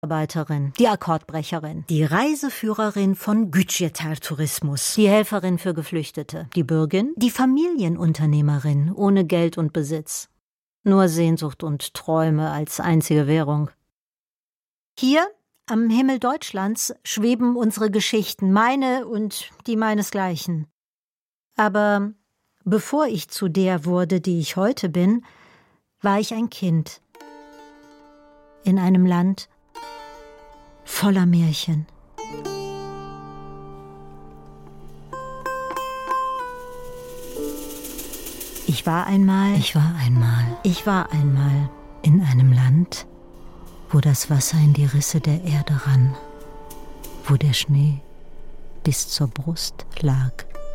Arbeiterin, die Akkordbrecherin, die Reiseführerin von Gütjetar Tourismus, die Helferin für Geflüchtete, die Bürgin, die Familienunternehmerin ohne Geld und Besitz. Nur Sehnsucht und Träume als einzige Währung. Hier, am Himmel Deutschlands, schweben unsere Geschichten, meine und die meinesgleichen. Aber bevor ich zu der wurde, die ich heute bin, war ich ein Kind. In einem Land voller Märchen. Ich war einmal in einem Land, wo das Wasser in die Risse der Erde rann, wo der Schnee bis zur Brust lag.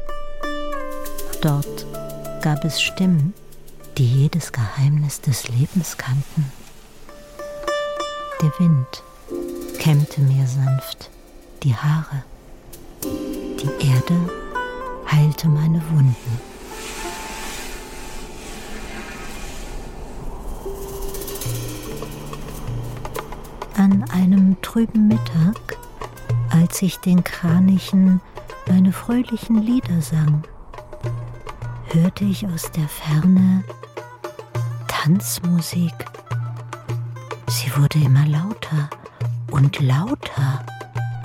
Dort gab es Stimmen, die jedes Geheimnis des Lebens kannten. Der Wind kämmte mir sanft die Haare. Die Erde heilte meine Wunden. An einem trüben Mittag, als ich den Kranichen meine fröhlichen Lieder sang, hörte ich aus der Ferne Tanzmusik. Sie wurde immer lauter und lauter.